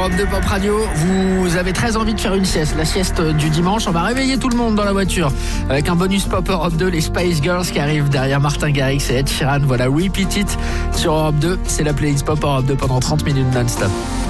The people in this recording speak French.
Europe 2 Pop Radio. Vous avez très envie de faire une sieste, la sieste du dimanche. On va réveiller tout le monde dans la voiture avec un bonus Pop Europe 2, les Spice Girls qui arrivent derrière Martin Garrix et Ed Sheeran. Voilà, Repeat It sur Europe 2. C'est la playlist Pop Europe 2 pendant 30 minutes non-stop.